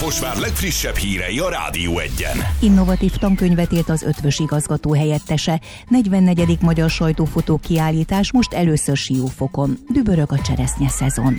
Kaposvár legfrissebb hírei a Rádió Egyen. Innovatív tankönyvet írt az Ötvös igazgató helyettese. 44. magyar sajtófotó kiállítás most először Siófokon. Dübörög a cseresznye szezon.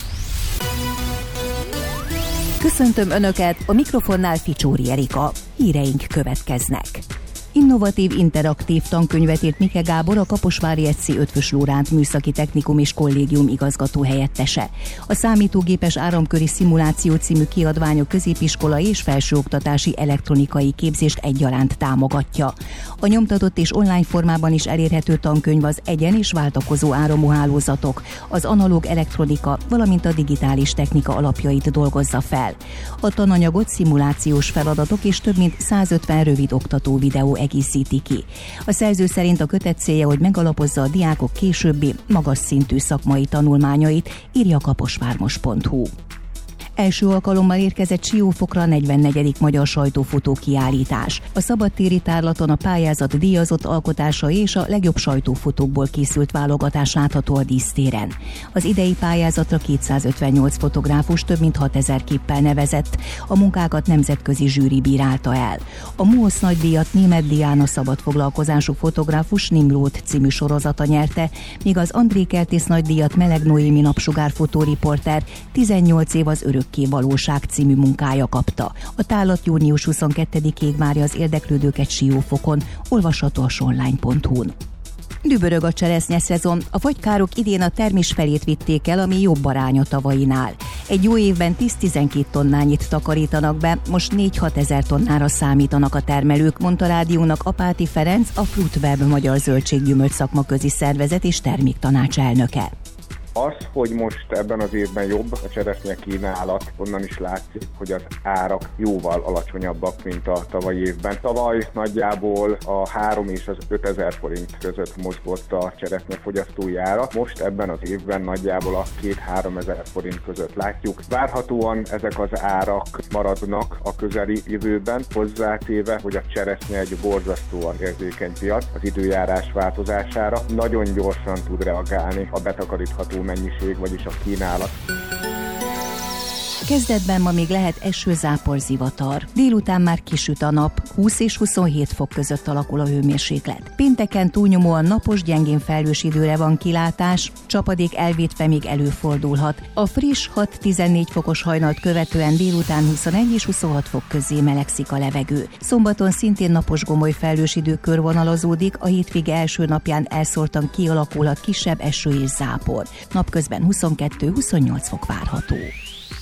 Köszöntöm Önöket, a mikrofonnál Ficsóri Erika. Híreink következnek. Innovatív, interaktív tankönyvet írt Mike Gábor, a Kaposvári ECSZI Eötvös Loránd Műszaki Technikum és Kollégium igazgató helyettese. A Számítógépes áramköri szimuláció című kiadvány a középiskolai és felsőoktatási elektronikai képzést egyaránt támogatja. A nyomtatott és online formában is elérhető tankönyv az egyen- és váltakozó áramú hálózatok, az analóg elektronika, valamint a digitális technika alapjait dolgozza fel. A tananyagot szimulációs feladatok és több mint 150 rövid oktató videó egészíti ki. A szerző szerint a kötet célja, hogy megalapozza a diákok későbbi, magas szintű szakmai tanulmányait, írja kaposvármos.hu. Első alkalommal érkezett Siófokra a 44. magyar sajtófotó kiállítás. A szabadtéri tárlaton a pályázat díjazott alkotásai és a legjobb sajtófotókból készült válogatás látható a dísztéren. Az idei pályázatra 258 fotográfus több mint 6000 képpel nevezett, a munkákat nemzetközi zsűri bírálta el. A MUOSZ nagydíjat Németh Diana szabadfoglalkozású fotográfus Nimród című sorozata nyerte, míg az André Kertész nagydíjat Meleg Noémi napsugárfotóriporter 18 év az örökké valóság című munkája kapta. A tárlat június 22-ig várja az érdeklődőket Siófokon, olvasható a sonline.hu-n. Dübörög a cseresznye szezon, a fagykárok idén a termés felét vitték el, ami jobb arány a tavainál. Egy jó évben 10-12 tonnányit takarítanak be, most 4-6 ezer tonnára számítanak a termelők, mondta rádiónak Apáti Ferenc, a Fruitweb magyar zöldséggyümölcs szakmaközi szervezet és terméktanács elnöke. Az, hogy most ebben az évben jobb a cseresznye kínálat, onnan is látszik, hogy az árak jóval alacsonyabbak, mint a tavalyi évben. Tavaly nagyjából a 3 és az 5 ezer forint között mozgott a cseresznye fogyasztói ára. Most ebben az évben nagyjából a 2-3 ezer forint között látjuk. Várhatóan ezek az árak maradnak a közeli jövőben, hozzátéve, hogy a cseresznye egy borzasztóan érzékeny piac az időjárás változására. Nagyon gyorsan tud reagálni a betakarítható mennyiség, vagyis a kínálat. Kezdetben ma még lehet eső, zápor, zivatar. Délután már kisüt a nap, 20 és 27 fok között alakul a hőmérséklet. Pénteken túlnyomóan napos, gyengén felhős időre van kilátás, csapadék elvétve még előfordulhat. A friss 6-14 fokos hajnalt követően délután 21 és 26 fok közé melegszik a levegő. Szombaton szintén napos, gomoly felhős idő körvonalazódik, a hétvége első napján elszórtan kialakulhat kisebb eső és zápor. Napközben 22-28 fok várható.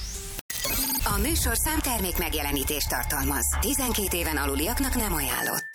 A műsorszám termék megjelenítést tartalmaz. 12 éven aluliaknak nem ajánlott.